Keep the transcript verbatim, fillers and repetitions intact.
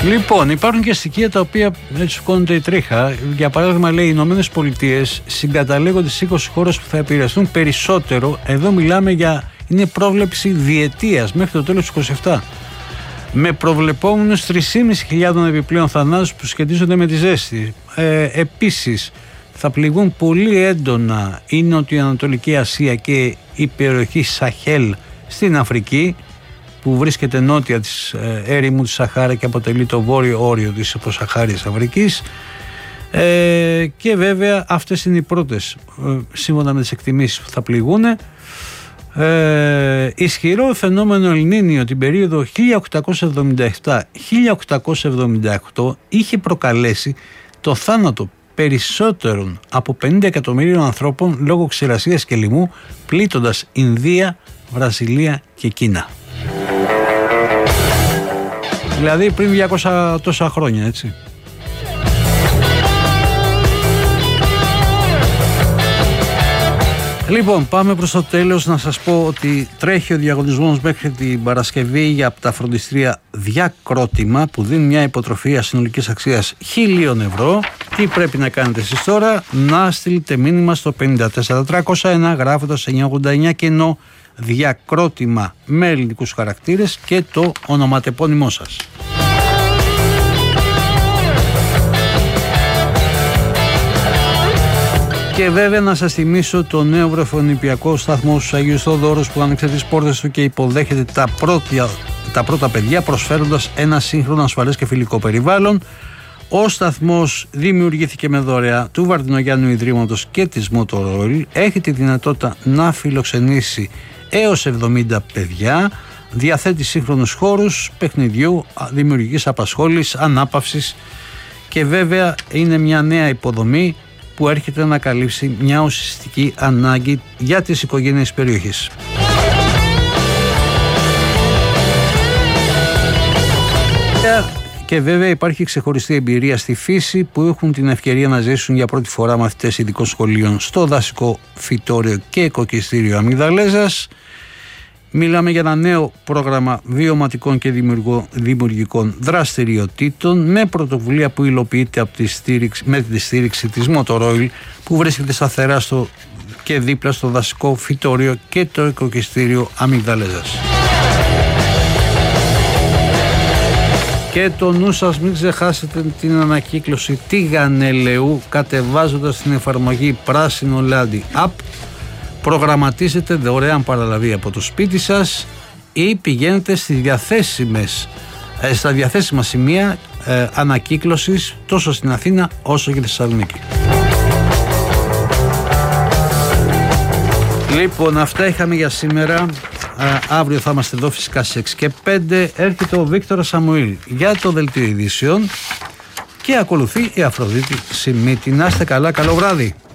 Λοιπόν, υπάρχουν και στοιχεία τα οποία έτσι σηκώνονται η τρίχα. Για παράδειγμα, λέει, οι Ηνωμένες Πολιτείες συγκαταλέγονται στις είκοσι χώρες που θα επηρεαστούν περισσότερο. Εδώ μιλάμε για, είναι πρόβλεψη διετίας μέχρι το τέλος του είκοσι επτά. Με προβλεπόμενους τρεις χιλιάδες πεντακόσιους επιπλέον θανάτους που σχετίζονται με τη ζέστη. Ε, επίσης, θα πληγούν πολύ έντονα η Νοτιοανατολική Ασία και η περιοχή Σαχέλ στην Αφρική, που βρίσκεται νότια της ε, έρημου της Σαχάρα και αποτελεί το βόρειο όριο της υποσαχάριας Αφρικής. Ε, και βέβαια αυτές είναι οι πρώτες, ε, σύμφωνα με τις εκτιμήσεις, που θα πληγούν. Ε, ισχυρό φαινόμενο Ελνίνιο την περίοδο χίλια οκτακόσια εβδομήντα επτά με χίλια οκτακόσια εβδομήντα οκτώ είχε προκαλέσει το θάνατο περισσότερων από πενήντα εκατομμυρίων ανθρώπων λόγω ξηρασίας και λοιμού, πλήττοντας Ινδία, Βραζιλία και Κίνα. Δηλαδή πριν διακόσια τόσα χρόνια, έτσι. Λοιπόν, πάμε προς το τέλος. Να σας πω ότι τρέχει ο διαγωνισμός μέχρι την Παρασκευή για τα φροντιστήρια Διακρότημα, που δίνει μια υποτροφία συνολικής αξίας χίλιων ευρώ. Τι πρέπει να κάνετε εσείς τώρα? Να στείλετε μήνυμα στο πέντε τέσσερα τρία μηδέν ένα γράφοντας εννιακόσια ογδόντα εννιά κενό Διακρότημα με ελληνικούς χαρακτήρες και το ονοματεπώνυμό σας. Και βέβαια να σας θυμίσω το νέο βρεφονιπιακό σταθμό στους Αγίους Θόδωρους, που άνοιξε τις πόρτες του και υποδέχεται τα πρώτα, τα πρώτα παιδιά, προσφέροντας ένα σύγχρονο, ασφαλές και φιλικό περιβάλλον. Ο σταθμός δημιουργήθηκε με δωρεά του Βαρδινογιάννου Ιδρύματος και της Motor Oil. Έχει τη δυνατότητα να φιλοξενήσει έως εβδομήντα παιδιά. Διαθέτει σύγχρονους χώρους παιχνιδιού, δημιουργικής απασχόλησης, ανάπαυσης, και βέβαια είναι μια νέα υποδομή που έρχεται να καλύψει μια ουσιαστική ανάγκη για τις οικογένειες περιοχής. Και βέβαια υπάρχει ξεχωριστή εμπειρία στη φύση, που έχουν την ευκαιρία να ζήσουν για πρώτη φορά μαθητές ειδικών σχολείων στο δασικό φυτόριο και οικοκυστήριο Αμυγδαλέζας. Μιλάμε για ένα νέο πρόγραμμα βιωματικών και δημιουργικών δραστηριοτήτων, με πρωτοβουλία που υλοποιείται από τη στήριξη, με τη στήριξη της Motor Oil, που βρίσκεται σταθερά στο και δίπλα στο δασικό φυτόριο και το οικοκυστήριο Αμυγδαλέζας. Και το νου σας, μην ξεχάσετε την ανακύκλωση τηγανελαιού κατεβάζοντας την εφαρμογή Πράσινο Λάντι App. Προγραμματίζετε δωρεάν παραλαβή από το σπίτι σας ή πηγαίνετε στις διαθέσιμες, στα διαθέσιμα σημεία ε, ανακύκλωσης τόσο στην Αθήνα όσο και στη Θεσσαλονίκη. Λοιπόν, αυτά είχαμε για σήμερα. Α, αύριο θα είμαστε εδώ φυσικά στις έξι και πέντε. Έρχεται ο Βίκτορας Σαμουήλ για το δελτίο ειδήσεων και ακολουθεί η Αφροδίτη Σιμίτη. Να είστε καλά, καλό βράδυ.